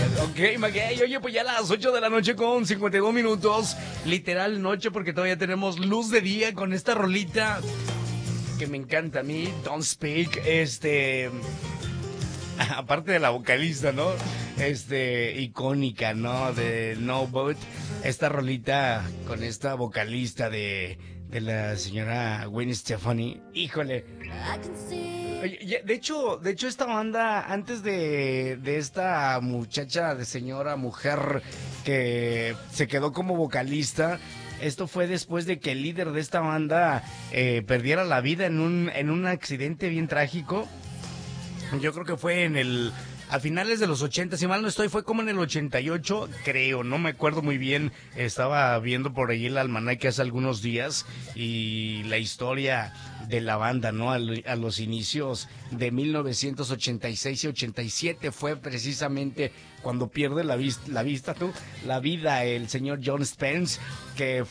Ok, Maguey, oye, pues ya a las 8 de la noche con 52 minutos, literal noche porque todavía tenemos luz de día con esta rolita que me encanta a mí, Don't Speak, aparte de la vocalista, ¿no? Icónica, ¿no? De No Boat, esta rolita con esta vocalista de la señora Gwen Stefani, híjole. Oye, de hecho esta banda, antes de esta muchacha, de señora, mujer, que se quedó como vocalista, esto fue después de que el líder de esta banda perdiera la vida en un accidente bien trágico. Yo creo que fue a finales de los 80, si mal no estoy, fue como en el 88, creo, no me acuerdo muy bien. Estaba viendo por ahí el almanaque hace algunos días y la historia de la banda, ¿no? A los inicios de 1986 y 87 fue precisamente cuando pierde la vida el señor John Spence, que